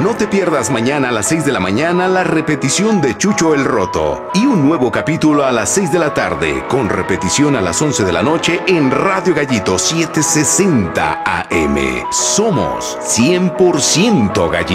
No te pierdas mañana a las 6 de la mañana la repetición de Chucho el Roto y un nuevo capítulo a las 6 de la tarde con repetición a las 11 de la noche en Radio Gallito 760 AM. Somos 100% Gallito.